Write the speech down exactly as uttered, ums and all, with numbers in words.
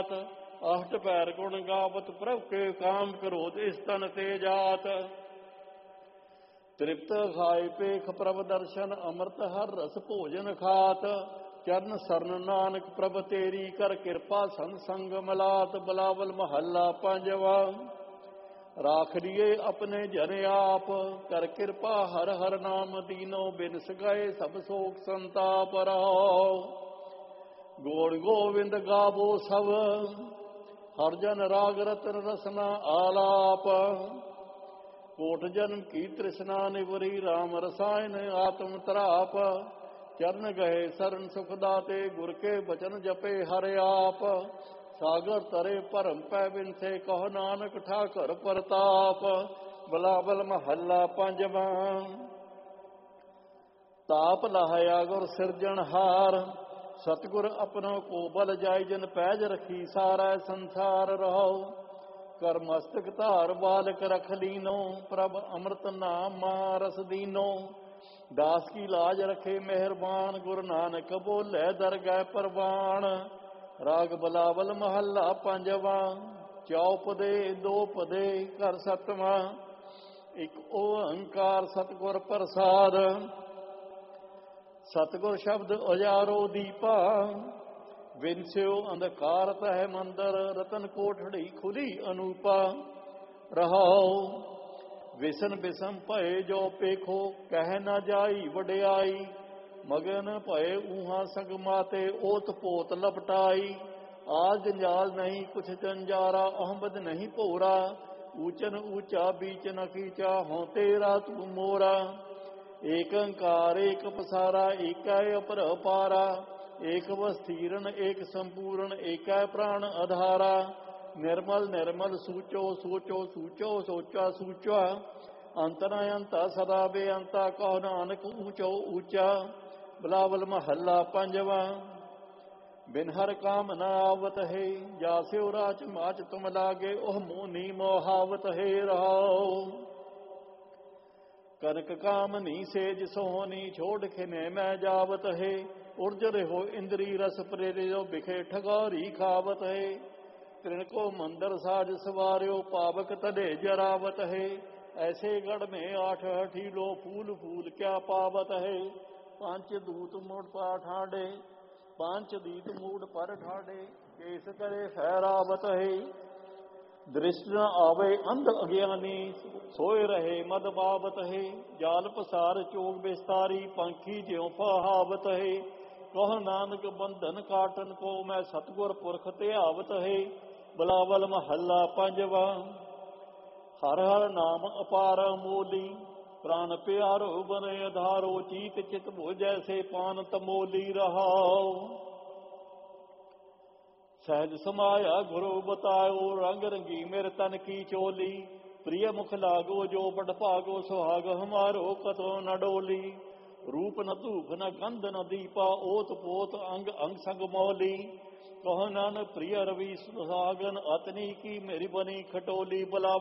अष्ट पैर गुण गावत प्रभ के काम क्रोध इस तन ते जात। तृप्त खाए पेख प्रभ दर्शन अमृत हर रस भोजन खात। चरण सरन नानक प्रभ तेरी कर कृपा संग संग मलात। बिलावल महला पंजवा। राख लिए अपने जन आप कर कृपा हर हर नाम दीनो। बिन सगाए सब शोक संताप रहो। गोड़ गोविंद गावो सब हर जन राग रतन रसना आलाप। कोट जन्म की तृष्णा निवरी राम रसायन आत्म तराप। चरण गए शरण सुख दाते गुर के बचन जपे हरे आप। सागर तरे परम पै बिन से कहो नानक ठाकर प्रताप। बिलावल महला पंजवा। ताप लाया गुर सिरजनहार सतगुर अपनों को बल जाय। जन पैज रखी सारा संसार रहो। कर मस्तक धार बालक रख लीनो। प्रभ अमृत नाम मारस दीनो। दास की लाज रखे मेहरबान गुरु नानक बोले दर गए परवान। राग बिलावल महला पंजवा। चौपदे दो पदे कर सतवा। एक ओंकार सतगुर प्रसाद। सतगुर शब्द उजारो दीपा। विनस्यो अंधकार तह मंदर। रतन कोठड़ी खुली अनूपा रहाओ। विसन बिसम भय जो पेखो कह न जाई वड्याई। मगन भय ऊहा संग माते ओत पोत लपटाई। आज जंजाल नहीं कुछ जंजारा अहमद नहीं भोरा। ऊचन ऊंचा बीच न खींचा हों तेरा तू मोरा। एक अंकार एक पसारा एकै अपर अपारा। एक वस्थीरन एक संपूर्ण एकै प्राण आधारा। निर्मल निर्मल सूचो सोचो सूचो सोचा सूचा। अंतना अंता सदा बेअंता कहो नानक ऊंचो ऊंचा। बिलावल महला पंजवा। बिन हर काम न आवत है जास्यो राच माच तुम लागे। ओह मोनी मोहावत है रहो। कनक कामनी सेज सोहनी छोड़ खिने मैं जावत है। उर्ज रहो इंद्री रस प्रेरियो बिखे ठगौरी खावत है। तृण को मंदर साज सवार्यो पावक तले जरावत है। ऐसे गढ़ में आठ हठी लो फूल फूल क्या पावत है। पांच दूत मूड पा ठाडे पांच दीत मूड पर ठाडे। केस करे फहरावत है। दृष्ट न आवे अंध अज्ञानी सोए रहे मद बावत है। जाल पसार चोग विस्तारी पंखी ज्यों फहावत है। कह नानक बंधन काटन को मैं सतगुर पुरख त्यावत है। बिलावल महला पंजवा। हर हर नाम अपार मोली प्राण प्यारो बने आधारो। चीत चित भो जैसे पान तमोली रहाओ। सहज समाया गुरु बतायो रंग रंगी मेरे तन की चोली। प्रिय मुख लागो जो बड़ भागो सुहाग हमारो कतो न डोली। रूप न धूप न गंध न दीपा ओत पोत अंग अंग संग मौली। कहो नानक प्रिय रवि सुहागन अतनी की मेरी बनी खटोली। बिलावल